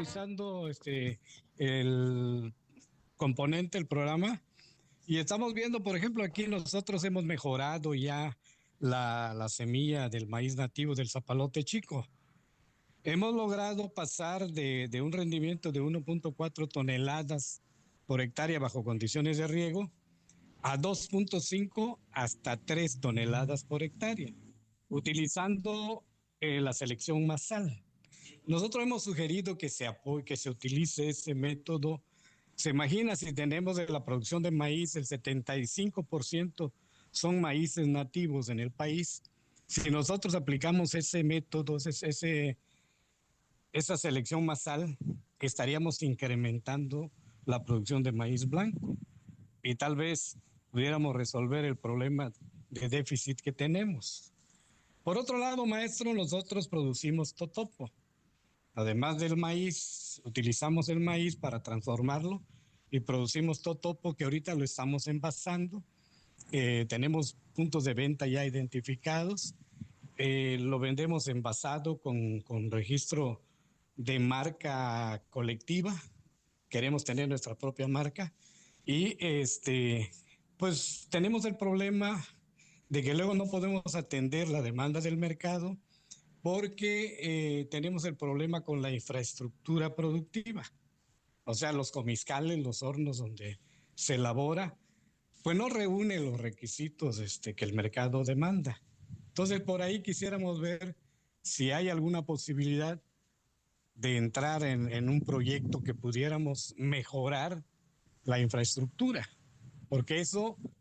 revisando el componente, el programa, y estamos viendo, por ejemplo, aquí nosotros hemos mejorado ya la semilla del maíz nativo del zapalote chico. Hemos logrado pasar de un rendimiento de 1.4 toneladas por hectárea bajo condiciones de riego a 2.5 hasta 3 toneladas por hectárea, utilizando la selección masal. Nosotros hemos sugerido que se utilice ese método. Se imagina si tenemos de la producción de maíz, el 75% son maíces nativos en el país. Si nosotros aplicamos ese método, esa selección masal, estaríamos incrementando la producción de maíz blanco y tal vez pudiéramos resolver el problema de déficit que tenemos. Por otro lado, maestro, nosotros producimos totopo. Además del maíz, utilizamos el maíz para transformarlo y producimos totopo que ahorita lo estamos envasando. Tenemos puntos de venta ya identificados. Lo vendemos envasado con registro de marca colectiva. Queremos tener nuestra propia marca y pues tenemos el problema de que luego no podemos atender la demanda del mercado porque tenemos el problema con la infraestructura productiva. O sea, los comiscales, los hornos donde se elabora, pues no reúne los requisitos que el mercado demanda. Entonces, por ahí quisiéramos ver si hay alguna posibilidad de entrar en un proyecto que pudiéramos mejorar la infraestructura, porque eso